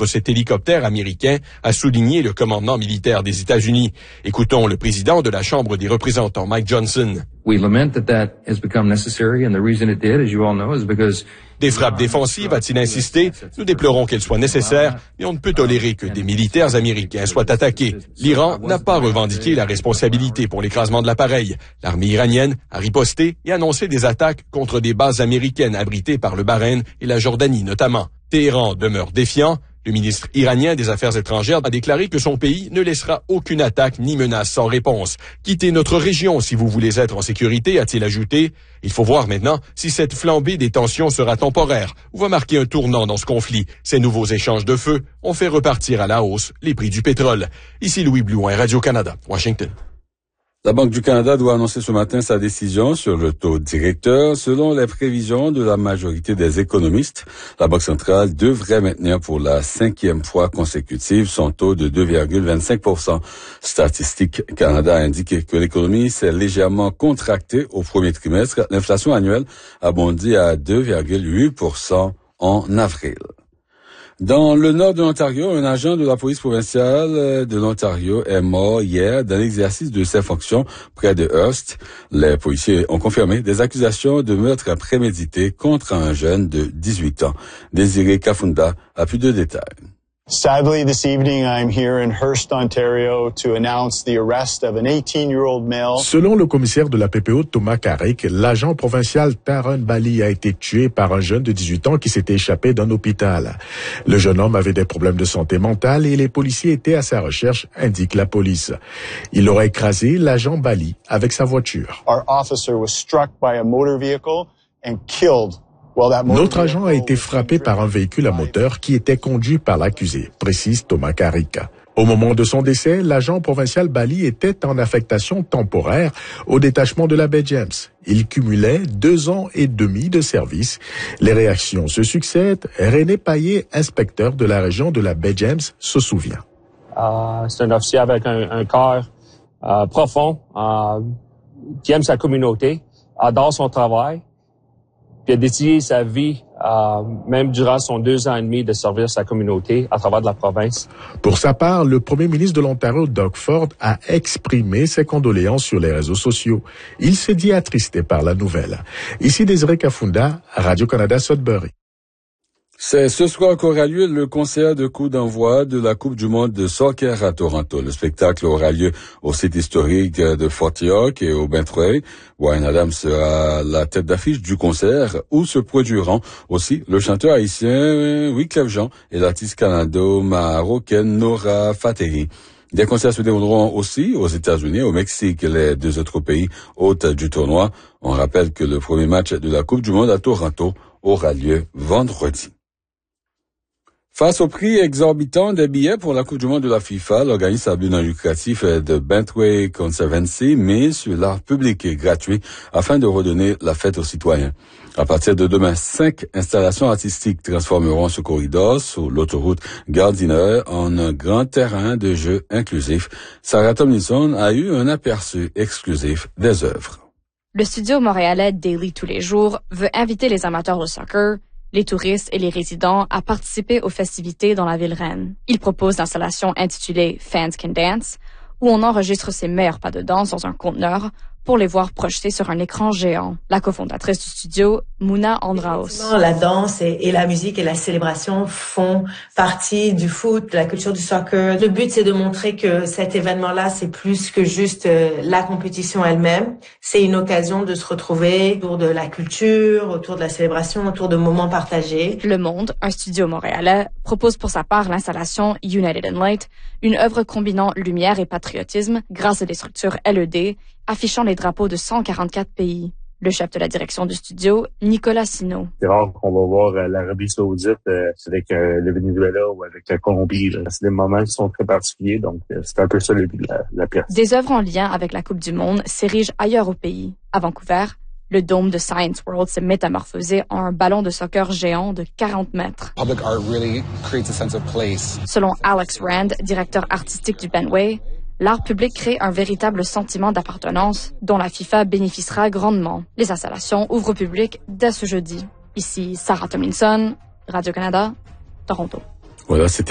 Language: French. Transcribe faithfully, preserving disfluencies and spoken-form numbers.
contre cet hélicoptère américain, a souligné le commandement militaire des États-Unis. Écoutons le président de la Chambre des représentants, Mike Johnson. We lament that that has become necessary, and the reason it did, as you all know, is because des frappes défensives, a-t-il insisté? Nous déplorons qu'elles soient nécessaires, mais on ne peut tolérer que des militaires américains soient attaqués. L'Iran n'a pas revendiqué la responsabilité pour l'écrasement de l'appareil. L'armée iranienne a riposté et annoncé des attaques contre des bases américaines abritées par le Bahreïn et la Jordanie notamment. Téhéran demeure défiant. Le ministre iranien des Affaires étrangères a déclaré que son pays ne laissera aucune attaque ni menace sans réponse. Quittez notre région si vous voulez être en sécurité, a-t-il ajouté. Il faut voir maintenant si cette flambée des tensions sera temporaire ou va marquer un tournant dans ce conflit. Ces nouveaux échanges de feu ont fait repartir à la hausse les prix du pétrole. Ici Louis Blouin, Radio-Canada, Washington. La Banque du Canada doit annoncer ce matin sa décision sur le taux directeur. Selon les prévisions de la majorité des économistes, la Banque centrale devrait maintenir pour la cinquième fois consécutive son taux de deux virgule vingt-cinq pour cent. Statistique Canada indique que l'économie s'est légèrement contractée au premier trimestre. L'inflation annuelle a bondi à deux virgule huit pour cent en avril. Dans le nord de l'Ontario, un agent de la police provinciale de l'Ontario est mort hier dans l'exercice de ses fonctions près de Hearst. Les policiers ont confirmé des accusations de meurtre prémédité contre un jeune de dix-huit ans. Désiré Kafunda a plus de détails. Sadly, this evening, I'm here in Hearst, Ontario, to announce the arrest of an eighteen-year-old male. Selon le commissaire de la P P O, Thomas Carrick, l'agent provincial Taron Bali a été tué par un jeune de dix-huit ans qui s'était échappé d'un hôpital. Le jeune homme avait des problèmes de santé mentale et les policiers étaient à sa recherche, indique la police. Il aurait écrasé l'agent Bali avec sa voiture. Our officer was struck by a motor vehicle and killed. Notre agent a été frappé par un véhicule à moteur qui était conduit par l'accusé, précise Thomas Carrick. Au moment de son décès, l'agent provincial Bali était en affectation temporaire au détachement de la baie James. Il cumulait deux ans et demi de service. Les réactions se succèdent. René Paillet, inspecteur de la région de la baie James, se souvient. Euh, c'est un officier avec un, un cœur euh, profond, euh, qui aime sa communauté, adore son travail. Puis il a dédié sa vie, euh, même durant son deux ans et demi de servir sa communauté à travers de la province. Pour sa part, le premier ministre de l'Ontario, Doug Ford, a exprimé ses condoléances sur les réseaux sociaux. Il s'est dit attristé par la nouvelle. Ici Désiré Kafunda, Radio-Canada Sudbury. C'est ce soir qu'aura lieu le concert de coup d'envoi de la Coupe du monde de soccer à Toronto. Le spectacle aura lieu au site historique de Fort York et au Bentway. Wayne Adams sera la tête d'affiche du concert où se produiront aussi le chanteur haïtien Wyclef Jean et l'artiste canado-marocaine Nora Fatehi. Des concerts se dérouleront aussi aux États-Unis, au Mexique, les deux autres pays hôtes du tournoi. On rappelle que le premier match de la Coupe du monde à Toronto aura lieu vendredi. Face au prix exorbitant des billets pour la Coupe du monde de la FIFA, l'organisme à but non lucratif de Bentway Conservancy mise sur l'art public et gratuit afin de redonner la fête aux citoyens. À partir de demain, cinq installations artistiques transformeront ce corridor sur l'autoroute Gardiner en un grand terrain de jeu inclusif. Sarah Tomlinson a eu un aperçu exclusif des œuvres. Le studio montréalais Daily Tous les jours veut inviter les amateurs de soccer, les touristes et les résidents à participer aux festivités dans la ville reine. Il propose l'installation intitulée Fans Can Dance, où on enregistre ses meilleurs pas de danse dans un conteneur pour les voir projetés sur un écran géant. La cofondatrice du studio, Mouna Andraos. La danse et, et la musique et la célébration font partie du foot, de la culture du soccer. Le but, c'est de montrer que cet événement-là, c'est plus que juste euh, la compétition elle-même. C'est une occasion de se retrouver autour de la culture, autour de la célébration, autour de moments partagés. Le Monde, un studio montréalais, propose pour sa part l'installation United in Light, une œuvre combinant lumière et patriotisme grâce à des structures L E D, affichant les drapeaux de cent quarante-quatre pays. Le chef de la direction du studio, Nicolas Sino. C'est rare qu'on va voir euh, l'Arabie Saoudite euh, avec euh, le Venezuela ou avec la Colombie. Là. C'est des moments qui sont très particuliers, donc euh, c'est un peu ça le but de la, la pièce. Des œuvres en lien avec la Coupe du monde s'érigent ailleurs au pays. À Vancouver, le dôme de Science World s'est métamorphosé en un ballon de soccer géant de quarante mètres. Public art really creates a sense of place. Selon Alex Rand, directeur artistique du Bentway, l'art public crée un véritable sentiment d'appartenance dont la FIFA bénéficiera grandement. Les installations ouvrent au public dès ce jeudi. Ici Sarah Tomlinson, Radio-Canada, Toronto. Voilà, c'était